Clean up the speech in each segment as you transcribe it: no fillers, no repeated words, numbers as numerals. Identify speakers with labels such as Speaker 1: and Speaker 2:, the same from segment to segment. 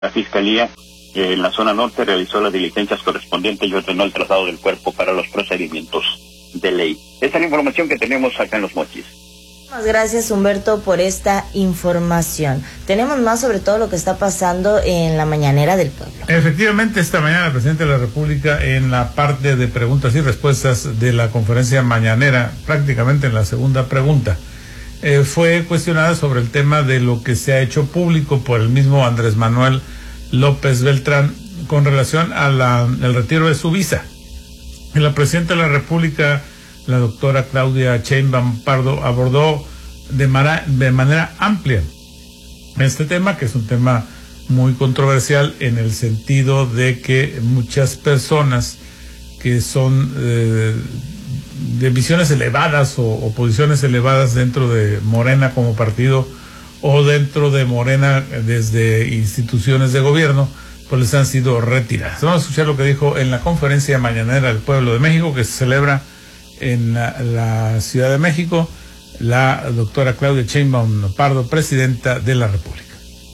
Speaker 1: La Fiscalía en la zona norte realizó las diligencias correspondientes y ordenó el traslado del cuerpo para los procedimientos de ley. Esta es la información que tenemos acá en Los Mochis.
Speaker 2: Muchas gracias, Humberto, por esta información. Tenemos más sobre todo lo que está pasando en la mañanera del pueblo.
Speaker 3: Efectivamente, esta mañana el presidente de la República, en la parte de preguntas y respuestas de la conferencia mañanera, prácticamente en la segunda pregunta, fue cuestionada sobre el tema de lo que se ha hecho público por el mismo Andrés Manuel López Beltrán con relación al retiro de su visa. La presidenta de la República, la doctora Claudia Sheinbaum Pardo, abordó de manera amplia este tema, que es un tema muy controversial en el sentido de que muchas personas que son de visiones elevadas o posiciones elevadas dentro de Morena como partido o dentro de Morena desde instituciones de gobierno, pues les han sido retiradas. Vamos a escuchar lo que dijo en la conferencia mañanera del Pueblo de México, que se celebra en la Ciudad de México, la doctora Claudia Sheinbaum Pardo, presidenta de la República.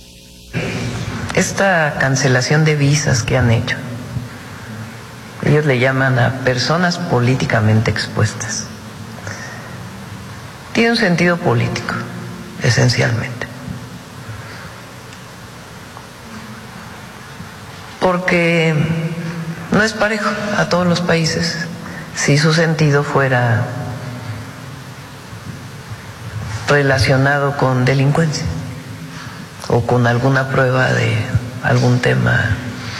Speaker 4: Esta cancelación de visas que han hecho, ellos le llaman a personas políticamente expuestas, tiene un sentido político, esencialmente. Porque no es parejo a todos los países si su sentido fuera relacionado con delincuencia o con alguna prueba de algún tema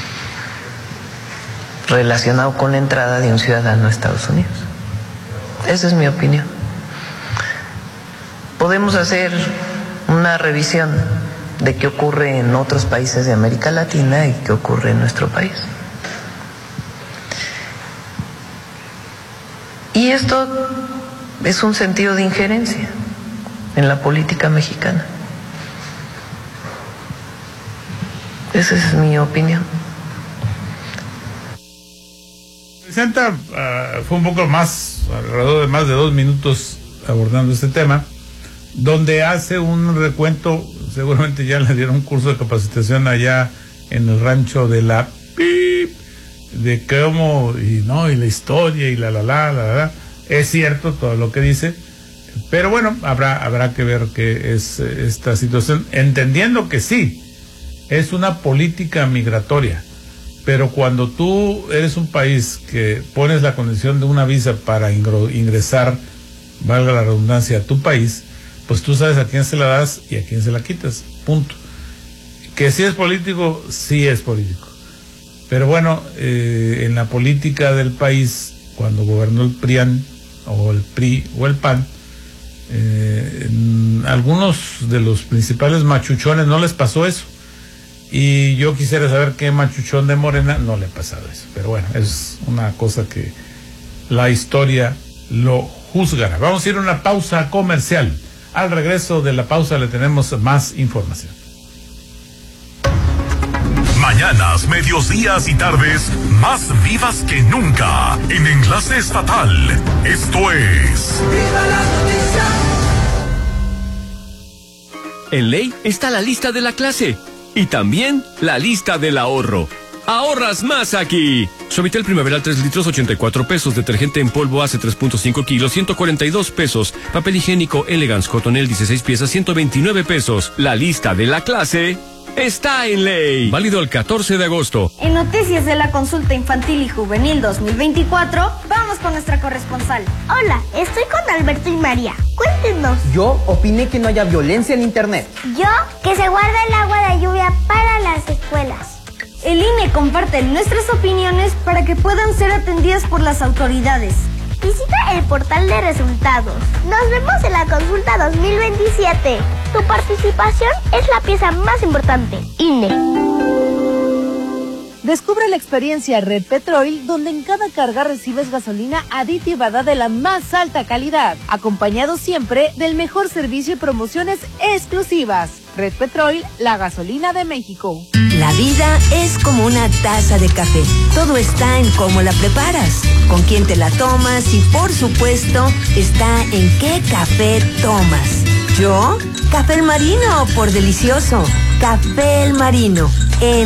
Speaker 4: relacionado con la entrada de un ciudadano a Estados Unidos. Esa es mi opinión. Podemos hacer una revisión de qué ocurre en otros países de América Latina y qué ocurre en nuestro país. Y esto es un sentido de injerencia en la política mexicana. Esa es mi opinión.
Speaker 3: Presidenta, fue un poco más, alrededor de más de 2 minutos abordando este tema, donde hace un recuento, seguramente ya le dieron un curso de capacitación allá en el rancho de la PIP, de cómo, y la historia, y la. Es cierto todo lo que dice, pero bueno, habrá que ver qué es esta situación, entendiendo que sí, es una política migratoria, pero cuando tú eres un país que pones la condición de una visa para ingresar, valga la redundancia, a tu país, pues tú sabes a quién se la das y a quién se la quitas, punto. Que sí es político, sí es político. Pero bueno, en la política del país, cuando gobernó el PRIAN, o el PRI, o el PAN, algunos de los principales machuchones no les pasó eso. Y yo quisiera saber qué machuchón de Morena no le ha pasado eso. Pero bueno, es una cosa que la historia lo juzgará. Vamos a ir a una pausa comercial. Al regreso de la pausa le tenemos más información.
Speaker 5: Mañanas, medios días y tardes más vivas que nunca en Enlace Estatal. Esto es ¡Viva la noticia!
Speaker 6: En ley está la lista de la clase y también la lista del ahorro. ¡Ahorras más aquí! Suavitel Primaveral 3 litros, 84 pesos. Detergente en polvo Ace 3.5 kilos, 142 pesos. Papel higiénico Elegance Cotonel 16 piezas, 129 pesos. La lista de la clase está en ley. Válido el 14 de agosto.
Speaker 7: En noticias de la consulta infantil y juvenil 2024, vamos con nuestra corresponsal.
Speaker 8: Hola, estoy con Alberto y María. Cuéntenos.
Speaker 9: Yo opiné que no haya violencia en internet.
Speaker 8: Yo, que se guarde el agua de lluvia para las escuelas.
Speaker 7: El INE comparte nuestras opiniones para que puedan ser atendidas por las autoridades.
Speaker 8: Visita el portal de resultados. Nos vemos en la consulta 2027. Tu participación es la pieza más importante. INE.
Speaker 10: Descubre la experiencia Red Petrol, donde en cada carga recibes gasolina aditivada de la más alta calidad, acompañado siempre del mejor servicio y promociones exclusivas. Red Petrol, la gasolina de México.
Speaker 11: La vida es como una taza de café. Todo está en cómo la preparas, con quién te la tomas y, por supuesto, está en qué café tomas. Yo, Café El Marino, por delicioso. Café El Marino, en